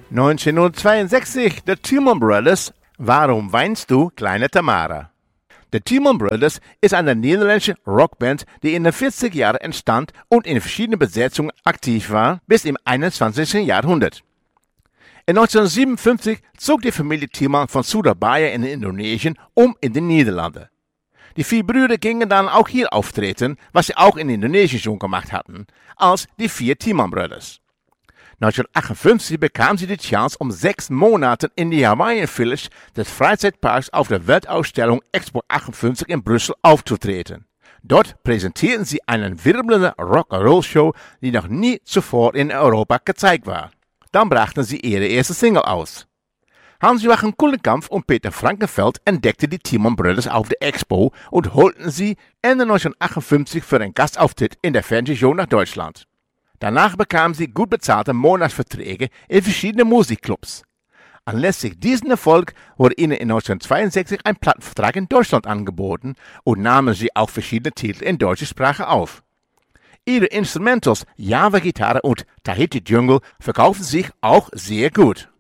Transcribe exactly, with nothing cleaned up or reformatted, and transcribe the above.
neunzehnhundertzweiundsechzig, The Tillman Brothers, Warum weinst du, kleine Tamara? The Tillman Brothers ist eine niederländische Rockband, die in den vierziger Jahren entstand und in verschiedenen Besetzungen aktiv war, bis im einundzwanzigsten Jahrhundert. In neunzehnhundertsiebenundfünfzig zog die Familie Tillman von Surabaya in Indonesien um in die Niederlande. Die vier Brüder gingen dann auch hier auftreten, was sie auch in Indonesien schon gemacht hatten, als die vier Tillman Brothers. neunzehnhundertachtundfünfzig bekamen sie die Chance, um sechs Monate in die Hawaiian Village des Freizeitparks auf der Weltausstellung Expo achtundfünfzig in Brüssel aufzutreten. Dort präsentierten sie eine wirbelnde Rock'n'Roll-Show, die noch nie zuvor in Europa gezeigt war. Dann brachten sie ihre erste Single aus. Hans-Joachim Kulenkampff und Peter Frankenfeld entdeckten die Tillman Brothers auf der Expo und holten sie Ende neunzehnhundertachtundfünfzig für einen Gastauftritt in der Fernsehshow nach Deutschland. Danach bekamen sie gut bezahlte Monatsverträge in verschiedenen Musikclubs. Anlässlich diesen Erfolg wurde ihnen in neunzehnhundertzweiundsechzig ein Plattenvertrag in Deutschland angeboten und nahmen sie auch verschiedene Titel in deutscher Sprache auf. Ihre Instrumentals Java-Gitarre und Tahiti Jungle verkauften sich auch sehr gut.